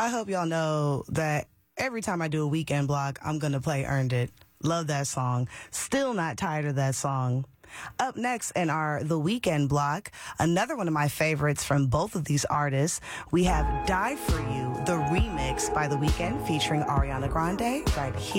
I hope y'all know that every time I do a weekend block, I'm going to play Earned It. Love that song. Still not tired of that song. Up next in our The Weekend block, another one of my favorites from both of these artists, we have Die For You, the remix by The Weeknd featuring Ariana Grande right here.